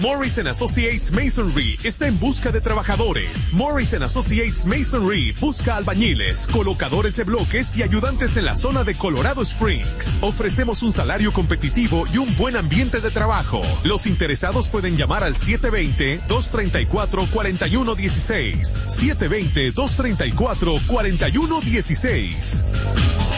Morris and Associates Masonry está en busca de trabajadores. Morris and Associates Masonry busca albañiles, colocadores de bloques y ayudantes en la zona de Colorado Springs. Ofrecemos un salario competitivo y un buen ambiente de trabajo. Los interesados pueden llamar al 720-234-4116. 720-234-4116.